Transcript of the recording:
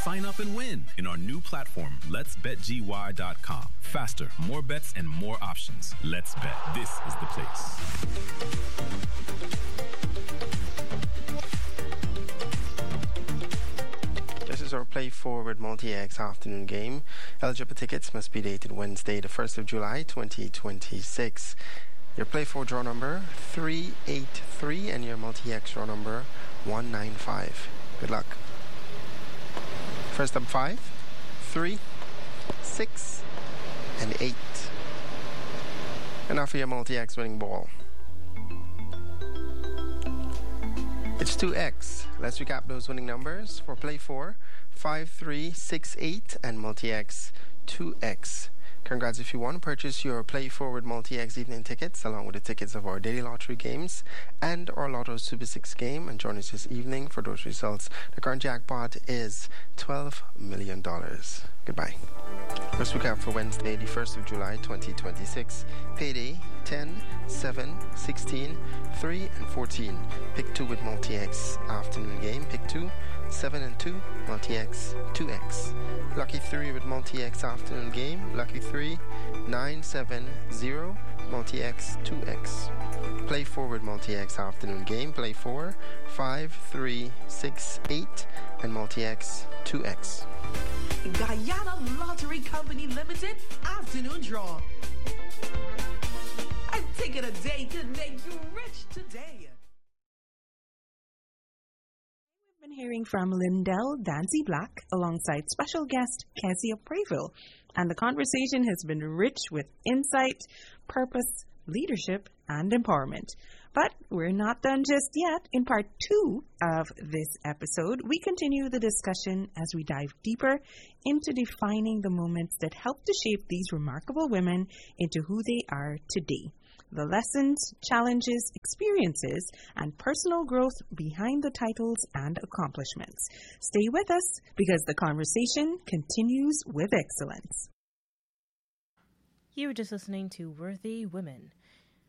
Sign up and win in our new platform, letsbetgy.com. Faster, more bets, and more options. Let's Bet. This is the place. This is our Play Forward Multi-X afternoon game. Eligible tickets must be dated Wednesday, the 1st of July, 2026. Your Play Forward draw number 383 and your Multi-X draw number 195. Good luck. First up 5, 3, 6, and 8. And now for your Multi-X winning ball. It's 2X. Let's recap those winning numbers. For Play 4, 5, 3, 6, 8, and Multi-X 2X. Congrats if you want to purchase your Play Forward Multi-X evening tickets along with the tickets of our daily lottery games and our Lotto Super 6 game, and join us this evening for those results. The current jackpot is $12 million. Goodbye. First recap for Wednesday, the 1st of July, 2026. Payday 10, 7, 16, 3, and 14. Pick 2 with Multi-X afternoon game. Pick 2, 7 and 2, Multi-X 2X. Lucky 3 with Multi-X afternoon game. Lucky 3, 9, 7, 0, Multi-X 2X. Play Forward Multi-X afternoon game. Play 4, 5, 3, 6, 8, and Multi-X 2X. Guyana Lottery Company Limited afternoon draw. A ticket a day could make you rich today. We've been hearing from Lindell Dancy Black alongside special guest Kezia Prayville, and the conversation has been rich with insight, purpose, leadership, and empowerment. But we're not done just yet. In part 2 of this episode, we continue the discussion as we dive deeper into defining the moments that helped to shape these remarkable women into who they are today. The lessons, challenges, experiences, and personal growth behind the titles and accomplishments. Stay with us because the conversation continues with excellence. You were just listening to Worthy Women.